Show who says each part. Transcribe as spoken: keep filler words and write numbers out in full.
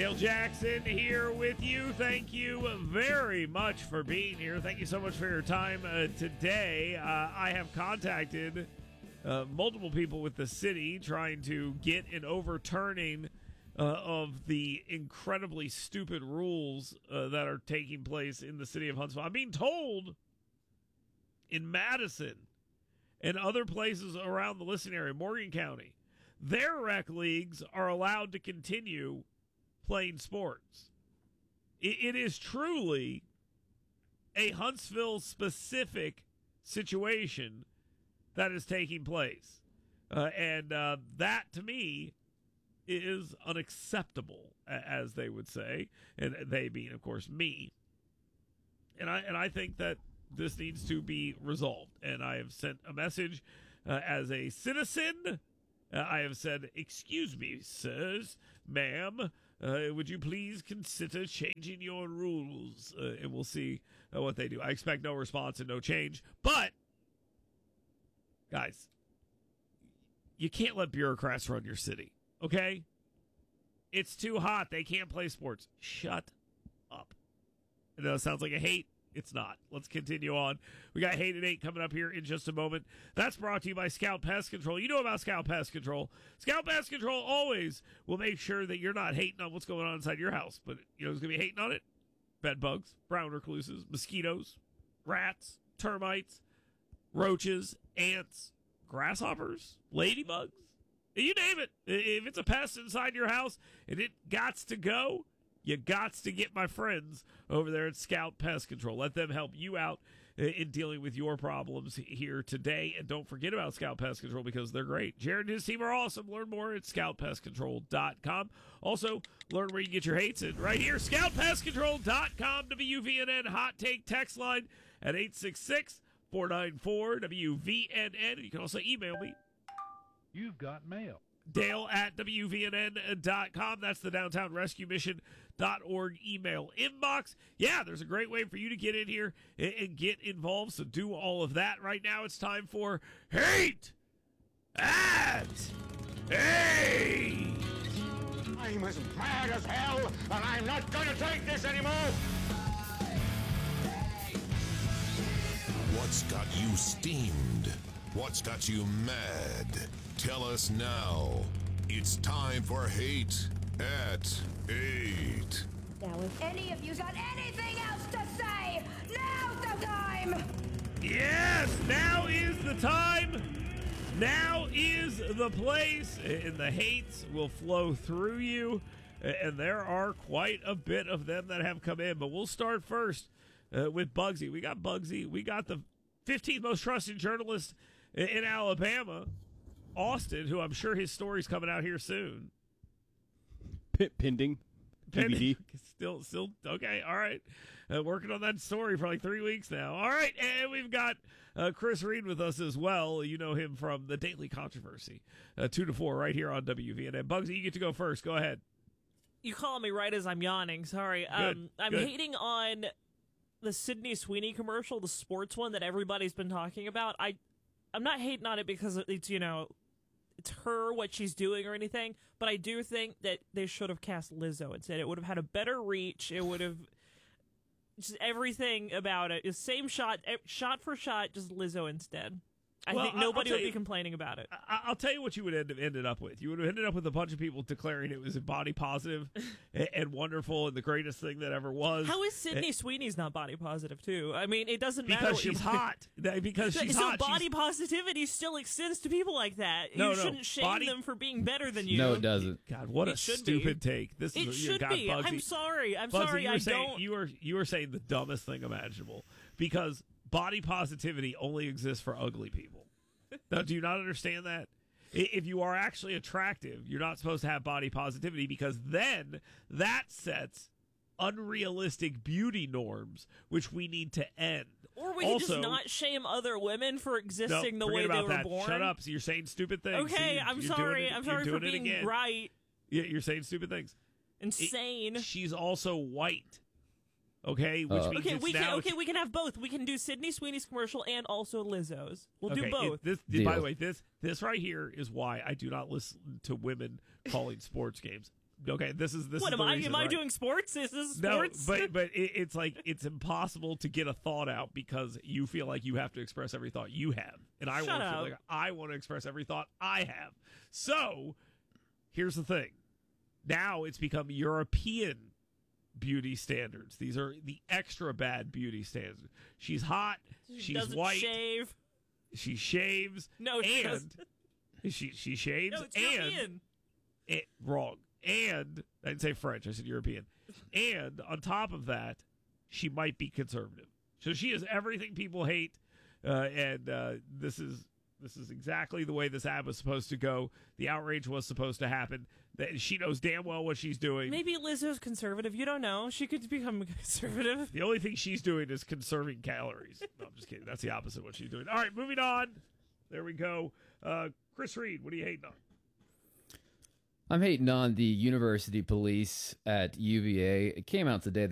Speaker 1: Dale Jackson here with you. Thank you very much for being here. Thank you so much for your time uh, today. Uh, I have contacted uh, multiple people with the city trying to get an overturning uh, of the incredibly stupid rules uh, that are taking place in the city of Huntsville. I'm being told in Madison and other places around the listening area, Morgan County, their rec leagues are allowed to continue playing sports. It, it is truly a Huntsville-specific situation that is taking place. Uh, and uh, that, to me, is unacceptable, as they would say. And they being, of course, me. And I, and I think that this needs to be resolved. And I have sent a message uh, as a citizen. Uh, I have said, excuse me, sirs, ma'am, uh, would you please consider changing your rules? Uh, and we'll see uh, what they do. I expect no response and no change. But, guys, you can't let bureaucrats run your city, okay? It's too hot. They can't play sports. Shut up. I know it sounds like a hate. It's not. Let's continue on. We got Hate at eight coming up here in just a moment. That's brought to you by Scout Pest Control. You know about Scout Pest Control. Scout Pest Control always will make sure that you're not hating on what's going on inside your house. But you know who's going to be hating on it? Bed bugs, brown recluses, mosquitoes, rats, termites, roaches, ants, grasshoppers, ladybugs. You name it. If it's a pest inside your house and it gots to go, you gots to get my friends over there at Scout Pest Control. Let them help you out in dealing with your problems here today. And don't forget about Scout Pest Control because they're great. Jared and his team are awesome. Learn more at scout pest control dot com. Also, learn where you get your hates in right here. scout pest control dot com. W V N N Hot Take text line at eight six six, four nine four, W V N N. You can also email me.
Speaker 2: You've got mail.
Speaker 1: Dale at W V N N dot com. That's the downtown rescue mission dot org email inbox. Yeah, there's a great way for you to get in here and, and get involved, so do all of that. Right now, it's time for Hate at eight.
Speaker 3: I'm as mad as hell, and I'm not going to take this anymore.
Speaker 4: What's got you steamed? What's got you mad? Tell us now. It's time for Hate at eight.
Speaker 5: Now, if any of you got anything else to say, now's the time!
Speaker 1: Yes, now is the time. Now is the place. And the hates will flow through you. And there are quite a bit of them that have come in. But we'll start first uh, with Bugsy. We got Bugsy. We got the fifteenth most trusted journalist in Alabama, Austin, who I'm sure his story's coming out here soon.
Speaker 6: P- pending. D V D.
Speaker 1: Still, still, okay, all right. Uh, working on that story for like three weeks now. All right, and we've got uh, Chris Reed with us as well. You know him from the Daily Controversy, uh, two to four right here on W V N N. Bugsy, you get to go first. Go ahead.
Speaker 7: You call me right as I'm yawning. Sorry. Um, I'm
Speaker 1: good.
Speaker 7: hating on the Sydney Sweeney commercial, the sports one that everybody's been talking about. I, I'm not hating on it because it's, you know, it's her, what she's doing or anything, but I do think that they should have cast Lizzo instead. It would have had a better reach. It would have just everything about it is same shot, shot for shot, just Lizzo instead. I
Speaker 1: Well,
Speaker 7: think nobody
Speaker 1: I'll
Speaker 7: would
Speaker 1: tell
Speaker 7: be
Speaker 1: you-
Speaker 7: complaining about it.
Speaker 1: I- I'll tell you what you would have ended up with. You would have ended up with a bunch of people declaring it was body positive and, and wonderful and the greatest thing that ever was.
Speaker 7: How is Sydney
Speaker 1: And-
Speaker 7: Sweeney's not body positive too? I mean, it doesn't matter
Speaker 1: Because
Speaker 7: what
Speaker 1: she's
Speaker 7: you-
Speaker 1: hot. That- Because she's
Speaker 7: so
Speaker 1: hot.
Speaker 7: body
Speaker 1: she's,
Speaker 7: positivity still extends to people like that.
Speaker 1: No,
Speaker 7: you
Speaker 1: no,
Speaker 7: shouldn't shame
Speaker 1: body-
Speaker 7: them for being better than you.
Speaker 6: No, it doesn't.
Speaker 1: God, what a
Speaker 7: It should
Speaker 1: stupid
Speaker 7: be.
Speaker 1: take. This
Speaker 7: It
Speaker 1: is
Speaker 7: should
Speaker 1: God,
Speaker 7: be.
Speaker 1: Bugsy.
Speaker 7: I'm sorry. I'm
Speaker 1: Bugsy,
Speaker 7: sorry.
Speaker 1: you were
Speaker 7: I
Speaker 1: saying,
Speaker 7: don't.
Speaker 1: You were you were saying the dumbest thing imaginable because body positivity only exists for ugly people. Now, do you not understand that? I- If you are actually attractive, you're not supposed to have body positivity because then that sets unrealistic beauty norms, which we need to end.
Speaker 7: Or we can
Speaker 1: also,
Speaker 7: just not shame other women for
Speaker 1: no,
Speaker 7: existing the
Speaker 1: forget
Speaker 7: way they
Speaker 1: about
Speaker 7: were
Speaker 1: that.
Speaker 7: born.
Speaker 1: Shut up. So you're saying stupid things.
Speaker 7: Okay,
Speaker 1: See,
Speaker 7: I'm
Speaker 1: you're doing
Speaker 7: sorry.
Speaker 1: it-
Speaker 7: I'm
Speaker 1: you're
Speaker 7: sorry for
Speaker 1: doing it
Speaker 7: being
Speaker 1: again.
Speaker 7: right.
Speaker 1: Yeah, you're saying stupid things.
Speaker 7: Insane.
Speaker 1: It- she's also white. Okay, which
Speaker 6: Uh,
Speaker 1: means
Speaker 7: okay,
Speaker 1: it's
Speaker 7: we
Speaker 1: now
Speaker 7: can. Okay, we can have both. We can do Sydney Sweeney's commercial and also Lizzo's. We'll
Speaker 1: okay,
Speaker 7: do both.
Speaker 1: it- this,
Speaker 6: Deal.
Speaker 1: by the way, this this right here is why I do not listen to women calling sports games. Okay, this is this.
Speaker 7: What
Speaker 1: is
Speaker 7: am
Speaker 1: the
Speaker 7: I?
Speaker 1: reason,
Speaker 7: am I
Speaker 1: right?
Speaker 7: doing sports? Is this
Speaker 1: No,
Speaker 7: sports?
Speaker 1: but but it, it's like it's impossible to get a thought out because you feel like you have to express every thought you have, and I
Speaker 7: Shut
Speaker 1: want to
Speaker 7: up.
Speaker 1: feel like I want to express every thought I have. So here's the thing: now it's become European beauty standards. These are the extra bad beauty standards. She's hot.
Speaker 7: She
Speaker 1: she's
Speaker 7: doesn't
Speaker 1: white.
Speaker 7: shave.
Speaker 1: She shaves.
Speaker 7: No, she
Speaker 1: and
Speaker 7: doesn't.
Speaker 1: she she shaves
Speaker 7: No, it's
Speaker 1: and
Speaker 7: European.
Speaker 1: it, wrong. And I didn't say French. I said European. And on top of that, she might be conservative. So she is everything people hate. Uh, and uh, this is this is exactly the way this ad was supposed to go. The outrage was supposed to happen. That she knows damn well what she's doing.
Speaker 7: Maybe Lizzo's conservative. You don't know. She could become conservative.
Speaker 1: The only thing she's doing is conserving calories. No, I'm just kidding. That's the opposite of what she's doing. All right, moving on. There we go. Uh, Chris Reed, what are you hating on?
Speaker 8: I'm hating on the university police at U V A. It came out today.